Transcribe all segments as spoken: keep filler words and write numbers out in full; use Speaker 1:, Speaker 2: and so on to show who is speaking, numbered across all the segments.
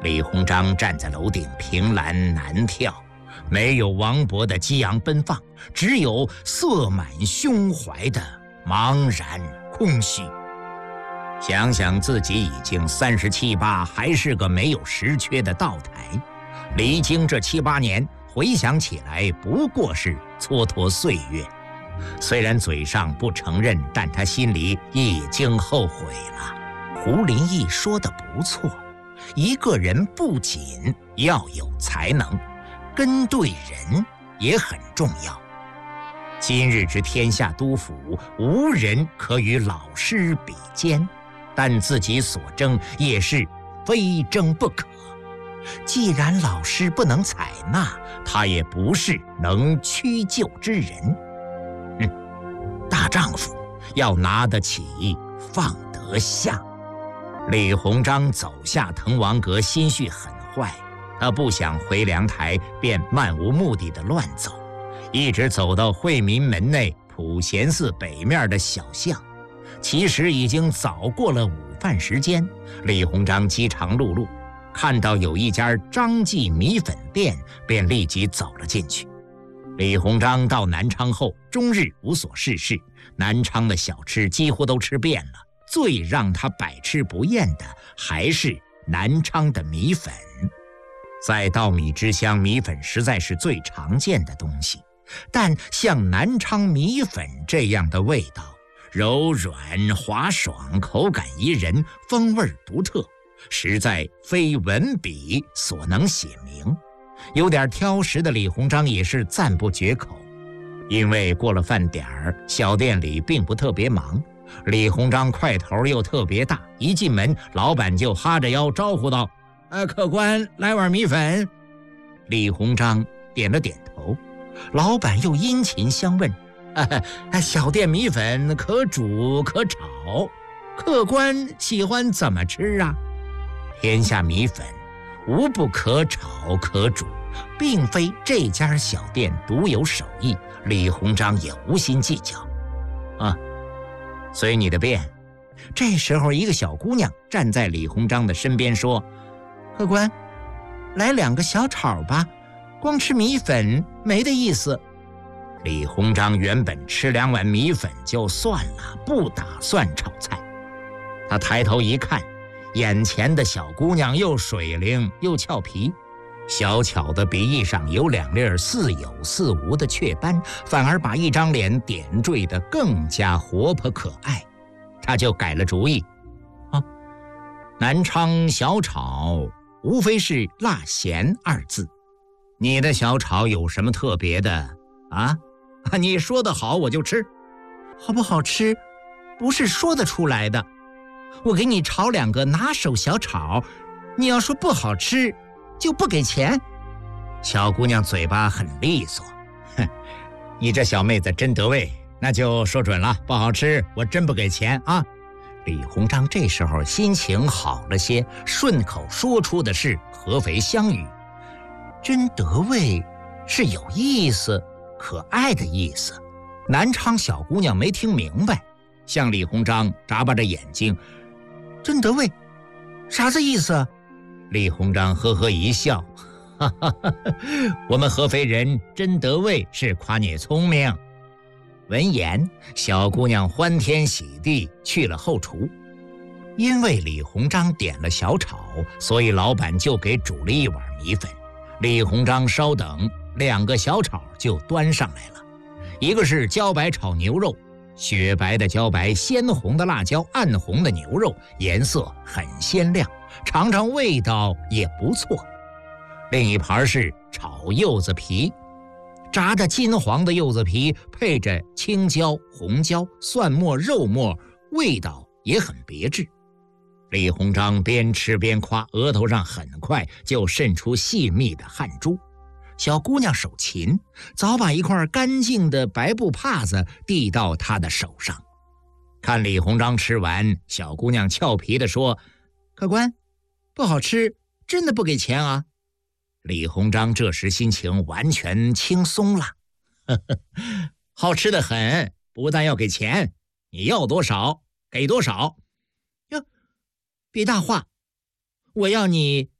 Speaker 1: 李鸿章站在楼顶，凭栏难跳，没有王勃的激昂奔放，只有塞满胸怀的茫然空虚。想想自己已经三十七八，还是个没有实缺的道台，离经这七八年，回想起来不过是蹉跎岁月。虽然嘴上不承认，但他心里已经后悔了。胡林翼说的不错，一个人不仅要有才能，跟对人也很重要。今日之天下督府，无人可与老师比肩，但自己所争也是非争不可。既然老师不能采纳，他也不是能屈就之人。嗯，大丈夫要拿得起，放得下。李鸿章走下滕王阁，心绪很坏，他不想回凉台，便漫无目的的乱走，一直走到惠民门内普贤寺北面的小巷。其实已经早过了午饭时间，李鸿章饥肠辘辘，看到有一家张记米粉店，便立即走了进去。李鸿章到南昌后，终日无所事事，南昌的小吃几乎都吃遍了，最让他百吃不厌的还是南昌的米粉。在稻米之乡，米粉实在是最常见的东西，但像南昌米粉这样的味道，柔软滑爽，口感宜人，风味独特，实在非文笔所能写明。有点挑食的李鸿章也是赞不绝口。因为过了饭点儿，小店里并不特别忙，李鸿章块头又特别大，一进门老板就哈着腰招呼道：呃，客官来碗米粉。李鸿章点了点头，老板又殷勤相问：啊，小店米粉可煮可炒，客官喜欢怎么吃啊？天下米粉无不可炒可煮，并非这家小店独有手艺，李鸿章也无心计较。啊，随你的便。这时候一个小姑娘站在李鸿章的身边说：客官，来两个小炒吧，光吃米粉没的意思。李鸿章原本吃两碗米粉就算了，不打算炒菜。他抬头一看，眼前的小姑娘又水灵又俏皮，小巧的鼻翼上有两粒似有似无的雀斑，反而把一张脸点缀得更加活泼可爱。他就改了主意：啊，南昌小炒无非是辣咸二字，你的小炒有什么特别的啊？你说得好我就吃。好不好吃不是说得出来的，我给你炒两个拿手小炒，你要说不好吃就不给钱。小姑娘嘴巴很利索：哼，你这小妹子真得味，那就说准了，不好吃我真不给钱啊。李鸿章这时候心情好了些，顺口说出的是合肥乡语：真得味是有意思可爱的意思。南昌小姑娘没听明白，向李鸿章眨巴着眼睛：真得味啥子意思？李鸿章呵呵一笑：哈哈哈，我们合肥人真得味是夸你聪明。闻言，小姑娘欢天喜地去了后厨。因为李鸿章点了小炒，所以老板就给煮了一碗米粉。李鸿章稍等，两个小炒就端上来了，一个是茭白炒牛肉，雪白的茭白，鲜红的辣椒，暗红的牛肉，颜色很鲜亮，尝尝味道也不错。另一盘是炒柚子皮，炸的金黄的柚子皮配着青椒、红椒、蒜末、肉末，味道也很别致。李鸿章边吃边夸，额头上很快就渗出细密的汗珠。小姑娘手勤，早把一块干净的白布帕子递到他的手上。看李鸿章吃完，小姑娘俏皮地说：客官，不好吃真的不给钱啊。李鸿章这时心情完全轻松了：呵呵，好吃得很，不但要给钱，你要多少给多少。哟，别大话，我要你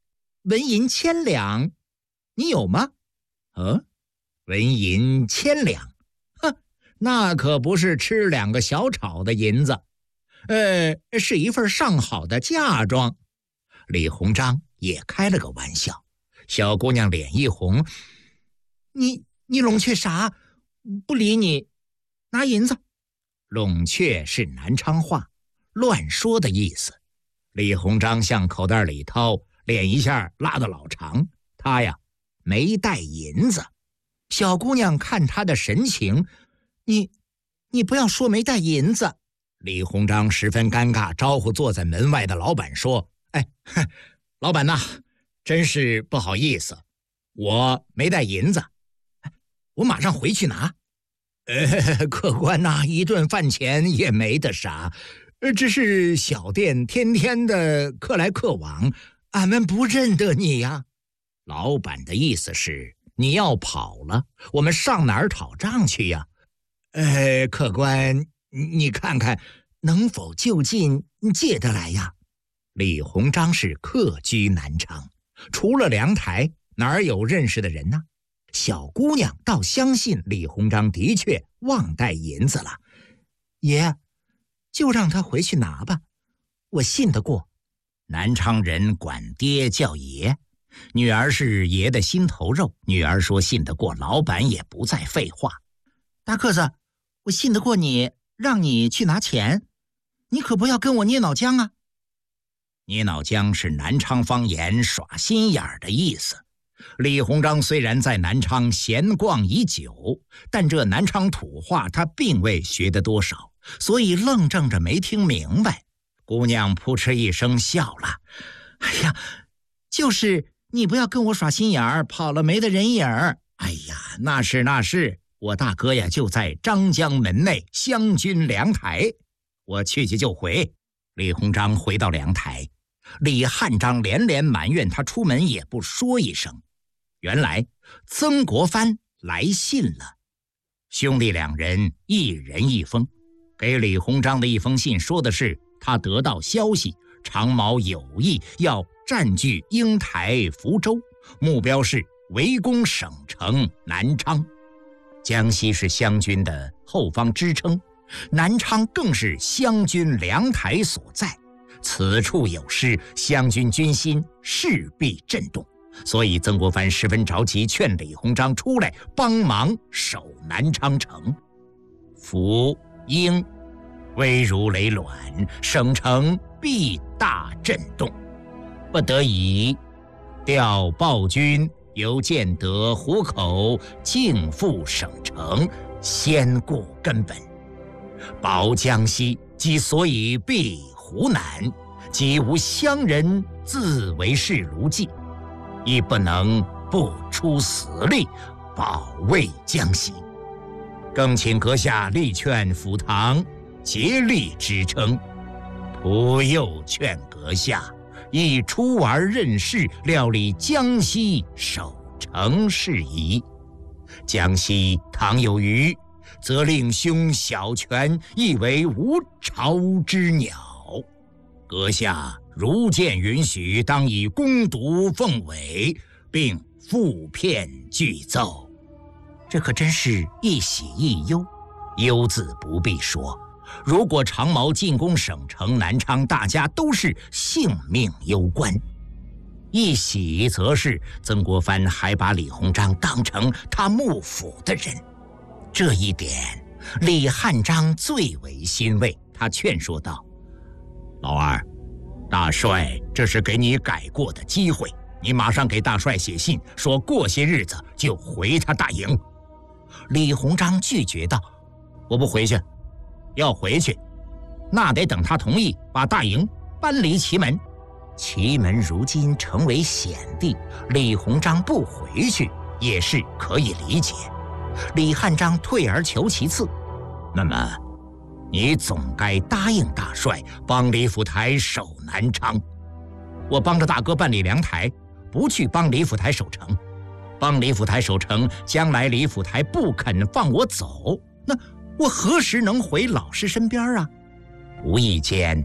Speaker 1: 纹银千两，你有吗？嗯，纹银千两，哼，那可不是吃两个小炒的银子，呃，是一份上好的嫁妆。李鸿章也开了个玩笑。小姑娘脸一红，你你拢却啥？不理你，拿银子。拢却是南昌话，乱说的意思。李鸿章向口袋里掏，脸一下拉得老长。他呀，没带银子。小姑娘看他的神情，你你不要说没带银子。李鸿章十分尴尬，招呼坐在门外的老板说：哎，老板呐，真是不好意思，我没带银子，我马上回去拿。呃，客官呐，一顿饭钱也没得啥，只是小店天天的客来客往，俺们不认得你呀。老板的意思是，你要跑了，我们上哪儿讨账去呀？呃，客官，你看看能否就近借得来呀？李鸿章是客居南昌，除了梁台，哪儿有认识的人呢？小姑娘倒相信李鸿章的确忘带银子了。爷，就让他回去拿吧，我信得过。南昌人管爹叫爷，女儿是爷的心头肉，女儿说信得过，老板也不再废话。大个子，我信得过你，让你去拿钱，你可不要跟我捏脑浆啊。捏脑浆是南昌方言耍心眼儿的意思。李鸿章虽然在南昌闲逛已久，但这南昌土话他并未学得多少，所以愣怔着没听明白。姑娘扑哧一声笑了：哎呀，就是你不要跟我耍心眼儿，跑了没的人影儿。哎呀，那是那是，我大哥呀就在张江门内湘军粮台，我去去就回。李鸿章回到粮台，李汉章连连埋怨他出门也不说一声。原来曾国藩来信了，兄弟两人一人一封。给李鸿章的一封信说的是他得到消息，长毛有意要占据英台福州，目标是围攻省城南昌。江西是湘军的后方支撑，南昌更是湘军粮台所在，此处有失，湘军军心势必震动。所以曾国藩十分着急，劝李鸿章出来帮忙守南昌城。福英危如累卵，省城必大震动，不得已调暴军由建德、湖口径赴省城，先固根本，保江西，即所以避湖南，即无乡人自为是卢计，亦不能不出死力保卫江西。更请阁下力劝府堂竭力支撑，仆又劝阁下以出而任事，料理江西守城事宜。江西倘有余，则令兄小权亦为无巢之鸟。阁下如见允许，当以攻读奉委，并复片具奏。这可真是一喜一忧，忧字不必说，如果长毛进攻省城南昌，大家都是性命攸关。一喜则是曾国藩还把李鸿章当成他幕府的人，这一点李汉章最为欣慰。他劝说道：老二，大帅这是给你改过的机会，你马上给大帅写信，说过些日子就回他大营。李鸿章拒绝道：我不回去，要回去那得等他同意把大营搬离祁门。祁门如今成为险地，李鸿章不回去也是可以理解。李汉章退而求其次，那么你总该答应大帅帮李府台守南昌。我帮着大哥办理粮台，不去帮李府台守城。帮李府台守城，将来李府台不肯放我走，那我何时能回老师身边啊？无意间，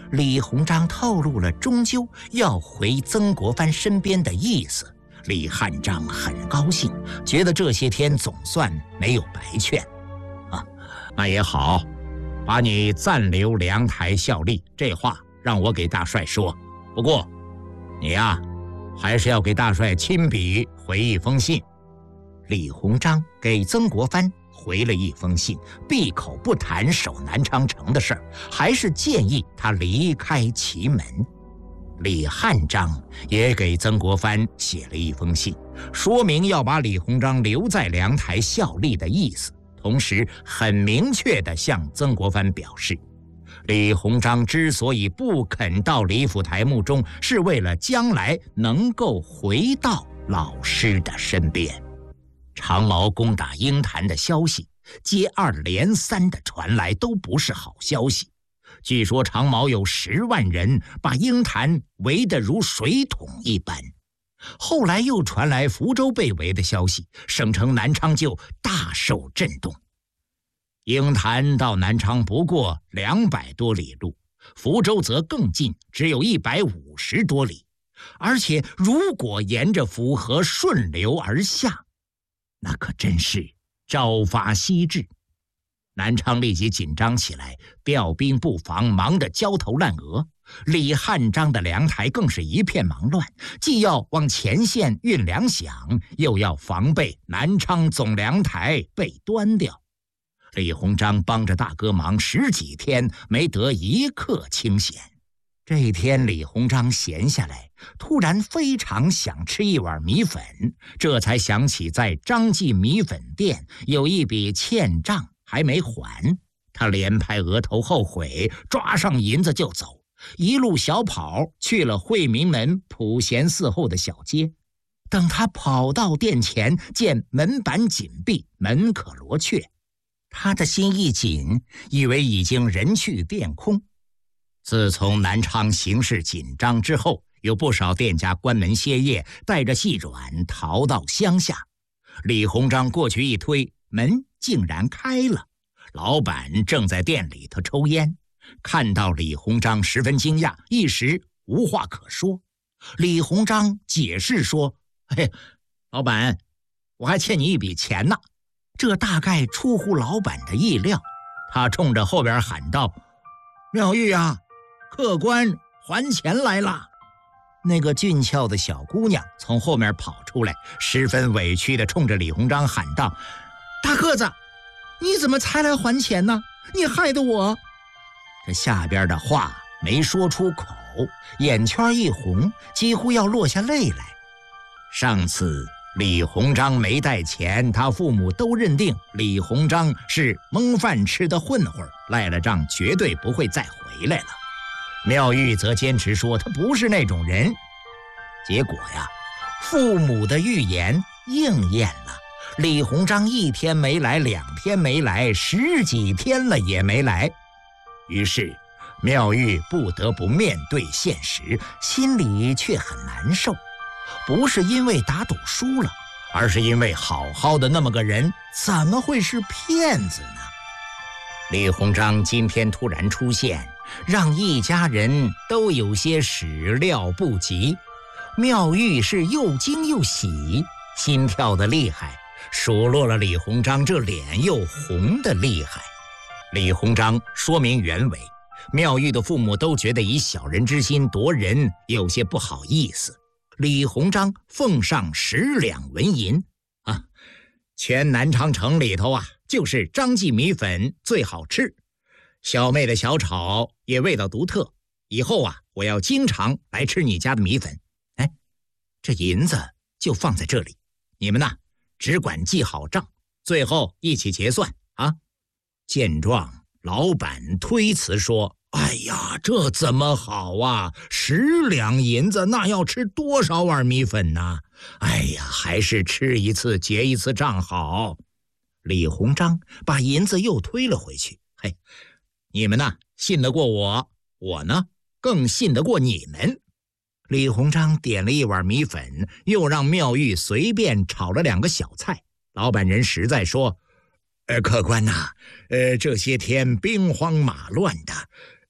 Speaker 1: 李鸿章透露了终究要回曾国藩身边的意思。李汉章很高兴，觉得这些天总算没有白劝。啊，那也好，把你暂留凉台效力，这话让我给大帅说。不过，你呀，还是要给大帅亲笔回一封信。李鸿章给曾国藩回了一封信，闭口不谈守南昌城的事儿，还是建议他离开祁门。李汉章也给曾国藩写了一封信，说明要把李鸿章留在凉台效力的意思，同时很明确地向曾国藩表示，李鸿章之所以不肯到李府台幕中，是为了将来能够回到老师的身边。长毛攻打鹰潭的消息接二连三地传来，都不是好消息。据说长毛有十万人把鹰潭围得如水桶一般。后来又传来福州被围的消息，省城南昌就大受震动。鹰潭到南昌不过两百多里路，福州则更近，只有一百五十多里。而且如果沿着福河顺流而下，那可真是朝发夕至。南昌立即紧张起来，调兵布防，忙得焦头烂额。李汉章的凉台更是一片忙乱，既要往前线运粮饷，又要防备南昌总粮台被端掉。李鸿章帮着大哥忙十几天，没得一刻清闲。这一天，李鸿章闲下来，突然非常想吃一碗米粉，这才想起在张记米粉店有一笔欠账还没还。他连拍额头后悔，抓上银子就走，一路小跑去了惠民门普贤寺后的小街。等他跑到店前，见门板紧闭，门可罗雀，他的心一紧，以为已经人去店空。自从南昌形势紧张之后，有不少店家关门歇业，带着细软逃到乡下。李鸿章过去一推，门竟然开了，老板正在店里头抽烟，看到李鸿章十分惊讶，一时无话可说。李鸿章解释说：“嘿，老板，我还欠你一笔钱呢。”这大概出乎老板的意料，他冲着后边喊道：“妙玉啊，客官还钱来了。”那个俊俏的小姑娘从后面跑出来，十分委屈地冲着李鸿章喊道：“大个子，你怎么才来还钱呢？你害得我……”这下边的话没说出口，眼圈一红，几乎要落下泪来。上次李鸿章没带钱，他父母都认定李鸿章是蒙饭吃的混混，赖了账绝对不会再回来了。妙玉则坚持说他不是那种人。结果呀，父母的预言应验了，李鸿章一天没来，两天没来，十几天了也没来。于是妙玉不得不面对现实，心里却很难受。不是因为打赌输了，而是因为好好的那么个人怎么会是骗子呢？李鸿章今天突然出现，让一家人都有些始料不及。妙玉是又惊又喜，心跳得厉害，数落了李鸿章，这脸又红得厉害。李鸿章说明原委，妙玉的父母都觉得以小人之心夺人有些不好意思。李鸿章奉上十两纹银啊，全南昌城里头啊，就是张记米粉最好吃，小妹的小炒也味道独特，以后啊，我要经常来吃你家的米粉。哎，这银子就放在这里，你们呢只管记好账，最后一起结算啊。见状，老板推辞说：“哎呀，这怎么好啊？十两银子，那要吃多少碗米粉呢？哎呀，还是吃一次结一次账好。”李鸿章把银子又推了回去。嘿，你们呢信得过我，我呢更信得过你们。李鸿章点了一碗米粉，又让妙玉随便炒了两个小菜。老板人实在说：“呃，客官呐、啊，呃，这些天兵荒马乱的，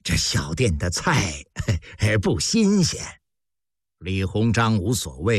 Speaker 1: 这小店的菜不新鲜。李鸿章无所谓。